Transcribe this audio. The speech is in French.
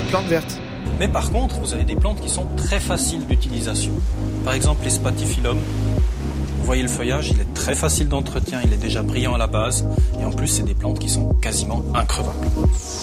plantes vertes. Mais par contre, vous avez des plantes qui sont très faciles d'utilisation. Par exemple, les spathiphyllum. Vous voyez le feuillage, il est très facile d'entretien, il est déjà brillant à la base. Et en plus, c'est des plantes qui sont quasiment increvables.